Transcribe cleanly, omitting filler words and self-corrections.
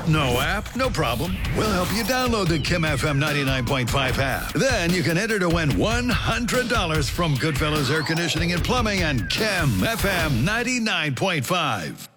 No app? No problem. We'll help you download the Kim FM 99.5 app. Then you can enter to win $100 from Goodfellas Air Conditioning and Plumbing and Kim FM 99.5.